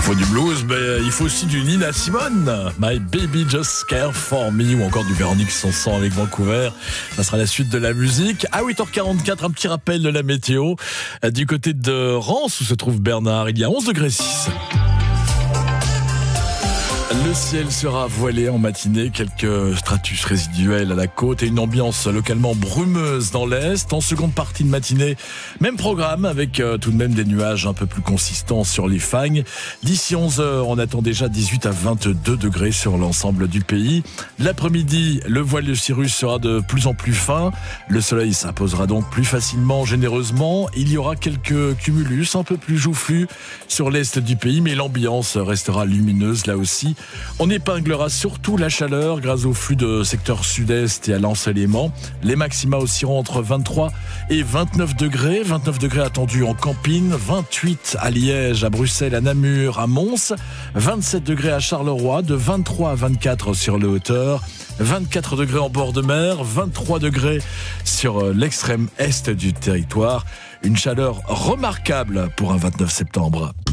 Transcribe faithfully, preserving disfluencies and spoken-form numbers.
faut du blues, mais il faut aussi du Nina Simone, My Baby Just Care For Me, ou encore du Véronique Sanson avec Vancouver. Ça sera la suite de la musique. À huit heures quarante-quatre, un petit rappel de la météo. Du côté de Rance, où se trouve Bernard, il y a onze degrés six. Le ciel sera voilé en matinée, quelques stratus résiduels à la côte et une ambiance localement brumeuse dans l'est. En seconde partie de matinée, même programme avec euh, tout de même des nuages un peu plus consistants sur les fagnes. D'ici onze heures, on attend déjà dix-huit à vingt-deux degrés sur l'ensemble du pays. L'après-midi, le voile de cirrus sera de plus en plus fin. Le soleil s'imposera donc plus facilement, généreusement. Il y aura quelques cumulus un peu plus joufflus sur l'est du pays, mais l'ambiance restera lumineuse là aussi. On épinglera surtout la chaleur grâce au flux de secteur sud-est et à l'ensoleillement. Les maxima oscilleront entre vingt-trois et vingt-neuf degrés. vingt-neuf degrés attendus en Campine, vingt-huit à Liège, à Bruxelles, à Namur, à Mons, vingt-sept degrés à Charleroi, de vingt-trois à vingt-quatre sur les hauteurs, vingt-quatre degrés en bord de mer, vingt-trois degrés sur l'extrême est du territoire. Une chaleur remarquable pour un vingt-neuf septembre.